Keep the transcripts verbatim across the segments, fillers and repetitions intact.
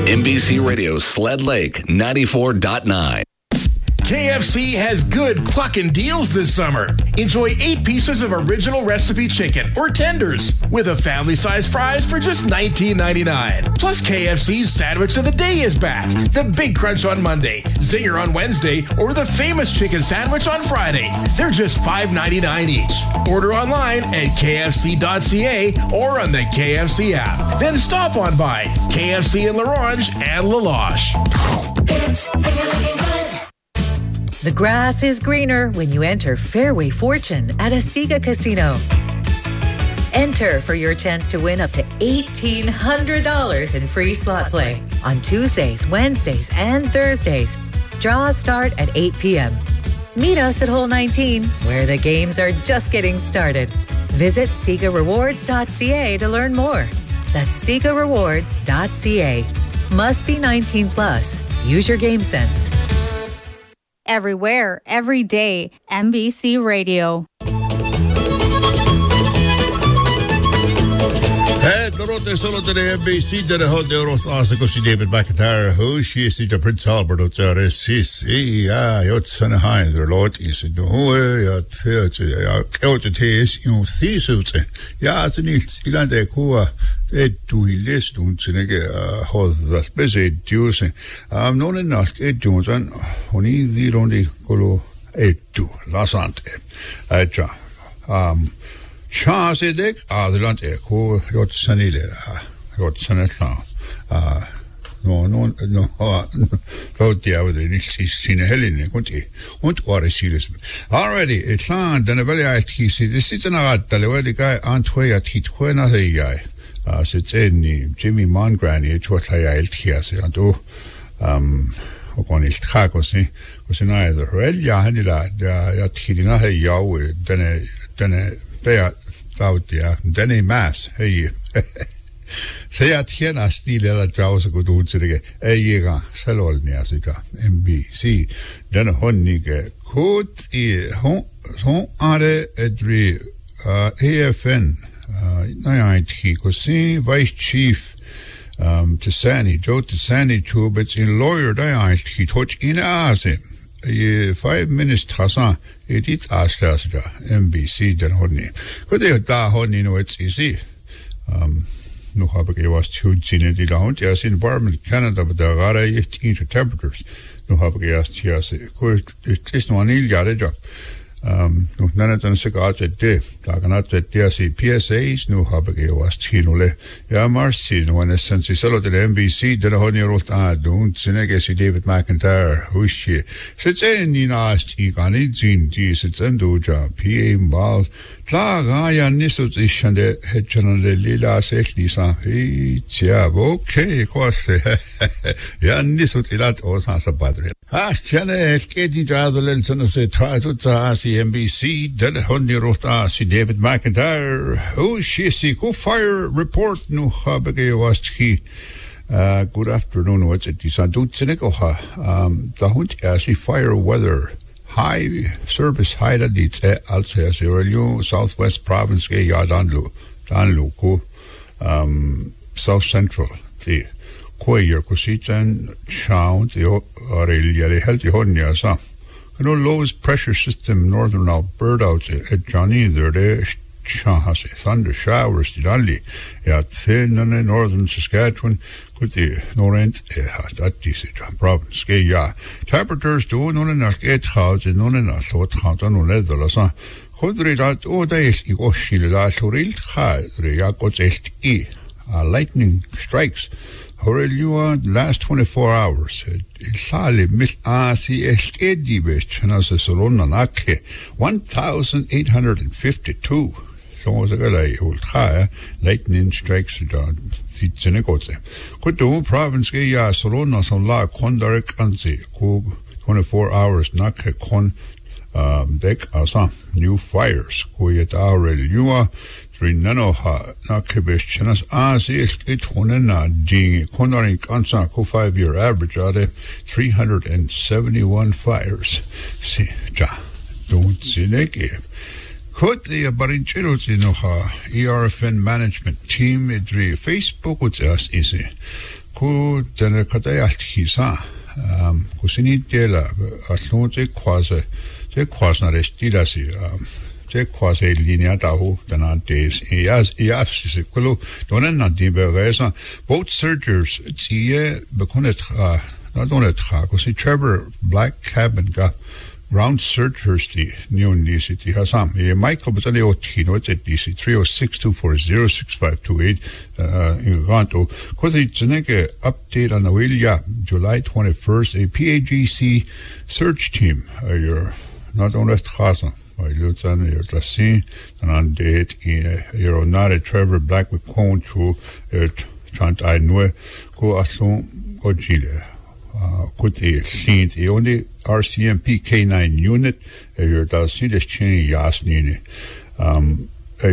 N B C Radio Sled Lake ninety-four point nine. K F C has good cluckin' deals this summer. Enjoy eight pieces of original recipe chicken or tenders with a family-sized fries for just nineteen ninety-nine. Plus, K F C's Sandwich of the Day is back. The Big Crunch on Monday, Zinger on Wednesday, or the famous chicken sandwich on Friday. They're just five ninety-nine each. Order online at k f c dot c a or on the K F C app. Then stop on by K F C in LaRange and La Loche. The grass is greener when you enter Fairway Fortune at Asiga Casino. Enter for your chance to win up to eighteen hundred dollars in free slot play on Tuesdays, Wednesdays, and Thursdays. Draws start at eight p.m. Meet us at Hole nineteen, where the games are just getting started. Visit siga rewards dot c a to learn more. That's siga rewards dot c a. Must be nineteen plus. Use your game sense. Everywhere, every day, N B C Radio. Hey, Dorothy solo today N B C did a whole day of us go see David McIntyre who she is the Prince Albert out there is see yeah you're son of high there lot is the who yeah theater yeah out the taste you see so yeah it's nicht Zealand der Kur det du i læst und så ikke har det bedre djurs um nogen nok et djurs og hun i de runde kolo et du lasant at um chance det adland er ko gjort sanile gjort sanile ah no no no så det er det ikke sine helene kun det og året siles already it's on den er vel alt kisi det sitter nok der var det guy Antoine at hit kunne jeg Uh, så det Jimmy Mongrani et var jeg alt her så og då um og går ikke træk og se og så nej der vel jeg han der jeg tidligere har jeg den er den er der der der den er mass hey så jeg tjener stil eller draus og gå ud til det er jeg selv ordentlig altså der N B C den hondige kod i hon hon er det et A F N Uh, nej, he could see Vice Chief um, Tisani, Joe Tisani, too, but in lawyer, they he touch in Asim. Five minutes, Trasa, it is Aslasja, N B C, den Honey. Could they da Honey know it's easy? Um, no, habe ich was zu sehen, die da und erst in Environment Canada, aber da gerade jetzt into temperatures. No, habe ich erst hier, cool, ist noch ein Jahr, der um nu nana tan se ka te ta kana te te si P S As nu habe ge was chinule ja marsi nu an sensi solo de N B C de honi rolt a dun sinege si David McIntyre hushi se te ni na sti gani jin di se zendu ja P A bal tla ga ya niso ishande hechana lila se lisa e tia okay kose ya niso tilat o sa sa padre ah chane skedi jadlen sana se try to see N B C den honni rota si David McIntyre who she see go fire report nu habe ge was ki uh good afternoon what's it is on dutsenico ha um the hunt as fire weather high service high that it's also as you southwest province ge ya danlu danlu ko um south central the koyer kositan sound the aurelia the healthy honnia sa no lowest pressure system northern Alberta at Johnny there de has thunder showers didn't yeah thin in northern Saskatchewan could the norent that is province ge ja temperatures do no na eight house no na so thought no leather so Hodri dat o da is I oshile la soril kha ya kochest I lightning strikes Horelua last twenty-four hours. Il sale mis asi eskedi best na se solona nakke one thousand eight hundred fifty-two. So was a gala ultra lightning strikes da sitsene gotse. Kudu province ge ya solona son la kondarek anse ko twenty-four hours nakke kon um dek asa new fires ko yet Horelua Rinanoha Nakibishanas Asi Itwunena Ding Konari Kansa ko five year average ade three hundred and seventy one fires. See ja don't see neke. Could the Barinchiros in Noha E R F N management team idri Facebook with us is ku dene kada altkisa um kusini dela atlon je quasi je quasi na restilasi je quasi linea dahu dana days ias ias se quello donen na diversa both surgers tie bekonet na donet ha kusi Trevor Black Cabin ga round searchers the new D C T Hasam. E Michael Batali o Tino at D C three oh six two four zero six five two eight uh in Ronto. Kodi Zeneke update on the Willia July twenty first, a P A G C search team. Uh, you're not on that Hasam. By Lutzan, you're Tassin, and on date in you're not a Trevor Black with Cone to Chant I know go Aslum go Chile. Could a seen the only R C M P K nine unit, a your Dalsidish chain Yasnini. Um, a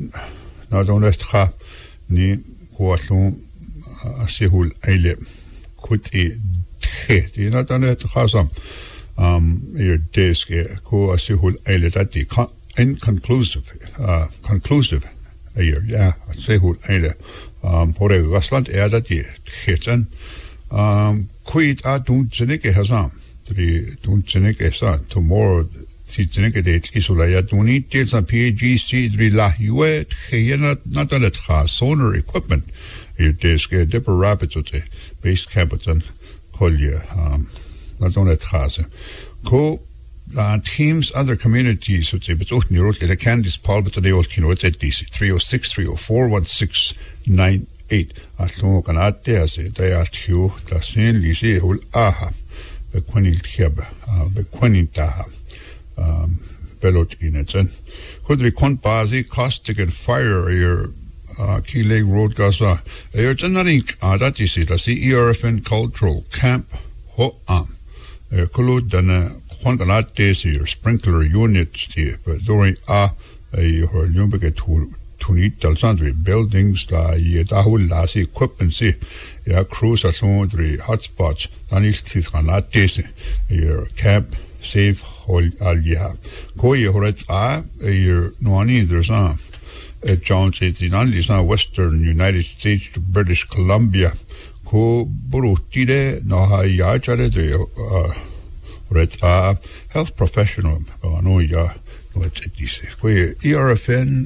not only ha ni Guatlum a Sehul Eile could a hit, you not only Hasam, um, your desk, ko a Sehul Eile that the inconclusive, uh, conclusive. A year, yeah, Sehul Eile, um, for a Rusland air that ye hit and um, quid a don't zenike hasam. The don't zenike sa tomorrow. Si zenike date isolaya don't deals on P A G C three la yue he not not on it ha sonar equipment. Your desk dipper rapids with the base capitan collier um not on it has. Co uh, teams other communities would say but oh neuro the Candice Paul but today all you know it's at D C three oh six three oh four one six nine eight atlo kanate ase dayathu tasin lisi ul aha be kwanil khiaba be kwaninta um belot ineten could be kon bazi caustic and fire your uh Key Lake Road Gaza your generic that is it as E R F N cultural camp ho am kolo dana kon kanate your sprinkler units but during a your lumbe tool Tunit Dalsandri buildings la ye dahul lasi equipment si ya cruise asondri hotspots danil tis kanate your camp safe hol alia ko ye horat a your noani there's a John says in anlisa western United States to British Columbia ko burutire no ha ya chare de uh horat a health professional no ya no it's dice ko E R F N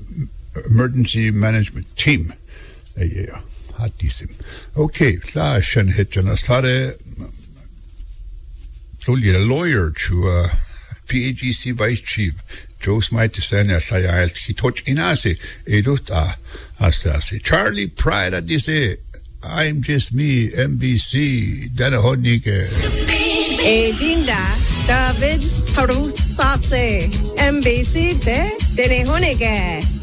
emergency management team. Uh, yeah, hot decent. Okay, slash and hit and stare. So you're a lawyer to uh, P A G C vice chief Joe Smythe to send us. I he touch inase eduta astasi. Charlie Pride at this. I'm just me. M B C. Dana Hodnike. Edinda David Harus Sase. M B C de Dene Honege.